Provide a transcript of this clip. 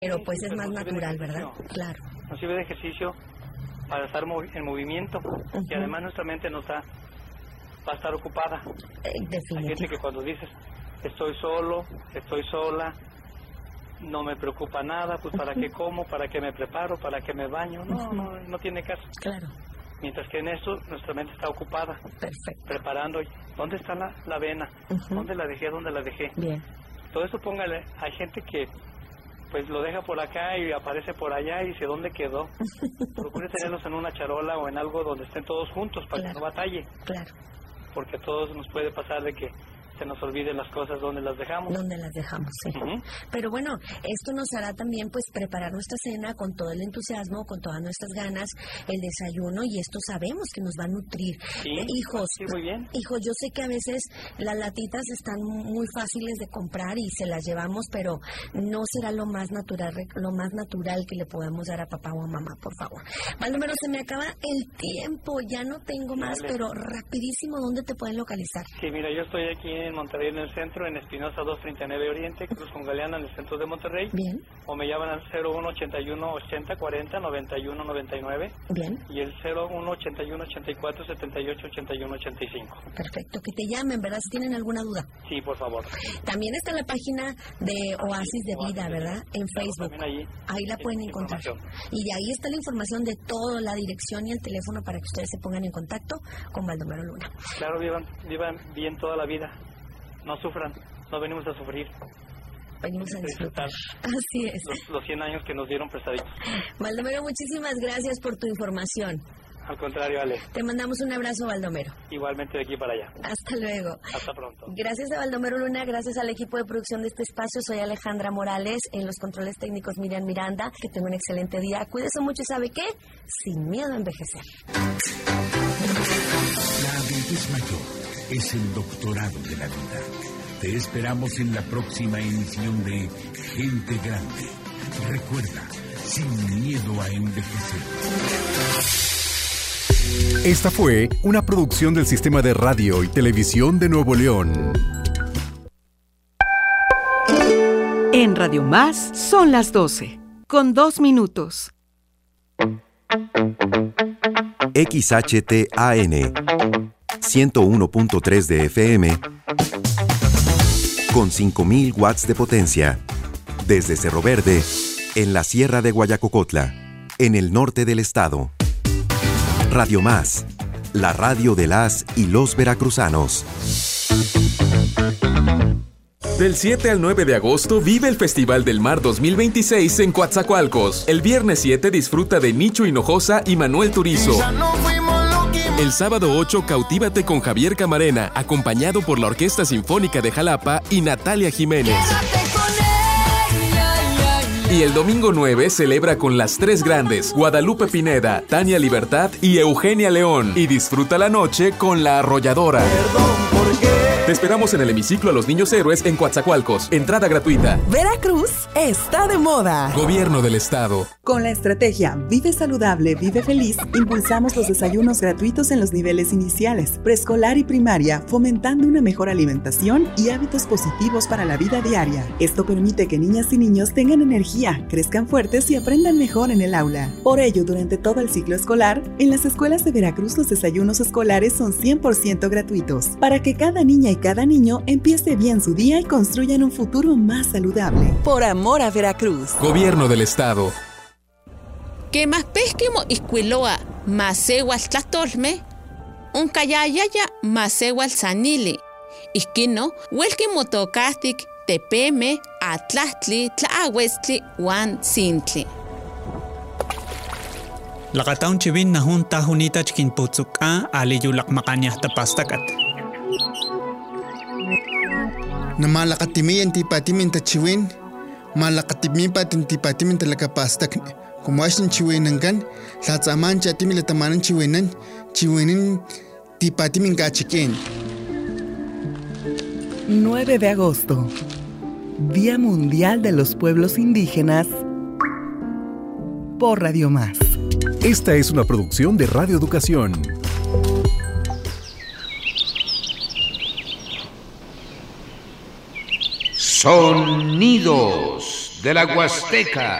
Pero pues es más natural, ¿verdad? Claro. Nos sirve de ejercicio para estar en movimiento, y además nuestra mente va a estar ocupada. Hay gente que cuando dices, estoy solo, estoy sola, no me preocupa nada, pues ¿para qué como? ¿Para qué me preparo? ¿Para qué me baño? No tiene caso. Claro. Mientras que en eso nuestra mente está ocupada. Perfecto. Preparando, ¿dónde está la avena? ¿Dónde la dejé? ¿Dónde la dejé? Bien. Todo eso póngale, hay gente que pues lo deja por acá y aparece por allá y dice, ¿dónde quedó? Procure tenerlos en una charola o en algo donde estén todos juntos para que no batalle. Claro. Porque a todos nos puede pasar de que se nos olviden las cosas donde las dejamos. Donde las dejamos, sí. Pero bueno, esto nos hará también pues preparar nuestra cena con todo el entusiasmo, con todas nuestras ganas, el desayuno, y esto sabemos que nos va a nutrir. Sí, hijos, sí, muy bien. Hijos, yo sé que a veces las latitas están muy fáciles de comprar y se las llevamos, pero no será lo más natural que le podamos dar a papá o a mamá, por favor. Baldomero, se me acaba el tiempo, ya no tengo más, pero rapidísimo, ¿dónde te pueden localizar? Sí, mira, yo estoy aquí en Monterrey, en el centro, en Espinosa 239 Oriente, Cruz con Galeana, en el centro de Monterrey. Bien. O me llaman al 0181 80 40 91 99. Bien. Y el 0181 84 78 81 85. Perfecto, que te llamen, ¿verdad? Si tienen alguna duda. Sí, por favor. También está la página de Oasis de Vida, ¿verdad? En Facebook. También ahí la pueden encontrar. Y ahí está la información de todo, la dirección y el teléfono para que ustedes se pongan en contacto con Baldomero Luna. Claro, vivan bien toda la vida. No sufran, no venimos a sufrir. Venimos a disfrutar. Así es. Los 100 años que nos dieron prestaditos. Baldomero, muchísimas gracias por tu información. Al contrario, Ale. Te mandamos un abrazo, Baldomero. Igualmente de aquí para allá. Hasta luego. Hasta pronto. Gracias a Baldomero Luna, gracias al equipo de producción de este espacio. Soy Alejandra Morales, en los controles técnicos Miriam Miranda. Que tenga un excelente día. Cuídese mucho y ¿sabe qué? Sin miedo a envejecer. La adultez mayor es el doctorado de la vida. Te esperamos en la próxima emisión de Gente Grande. Recuerda, sin miedo a envejecer. Esta fue una producción del Sistema de Radio y Televisión de Nuevo León. En Radio Más son las 12, con 2 minutos. XHTAN 101.3 de FM con 5,000 watts de potencia. Desde Cerro Verde, en la Sierra de Guayacocotla, en el norte del estado. Radio Más, la radio de las y los veracruzanos. Del 7 al 9 de agosto vive el Festival del Mar 2026 en Coatzacoalcos. El viernes 7 disfruta de Nicho Hinojosa y Manuel Turizo. El sábado 8 cautívate con Javier Camarena, acompañado por la Orquesta Sinfónica de Jalapa y Natalia Jiménez. Y el domingo 9 celebra con las tres grandes, Guadalupe Pineda, Tania Libertad y Eugenia León. Y disfruta la noche con La Arrolladora. Te esperamos en el hemiciclo a los Niños Héroes en Coatzacoalcos. Entrada gratuita. Veracruz está de moda. Gobierno del Estado. Con la estrategia Vive Saludable, Vive Feliz, impulsamos los desayunos gratuitos en los niveles iniciales, preescolar y primaria, fomentando una mejor alimentación y hábitos positivos para la vida diaria. Esto permite que niñas y niños tengan energía, crezcan fuertes y aprendan mejor en el aula. Por ello, durante todo el ciclo escolar, en las escuelas de Veracruz los desayunos escolares son 100% gratuitos, para que cada niña y cada niño empiece bien su día y construyan un futuro más saludable. Por amor a Veracruz. Gobierno del Estado. Que más pesquemo isquiloa masewal tlatolme, un cayayaya masewal sanili. Isquino, huelque motocastic, tepeme, atlahtli, tlaawestli, wan sintli. Lakataun chivin na junta junita chikin putsuka aliyulak makanya tapastakat. Na malakatimiyan tipatimin tachiwin, malakatimiyan patin tipatimin talakapastak. Kumasin chiwinangan, latsaman chatimi latamanan chiwinin tipatimin kachikin. 9 de agosto, Día Mundial de los Pueblos Indígenas, por Radio Más. Esta es una producción de Radio Educación. Sonidos de la Huasteca.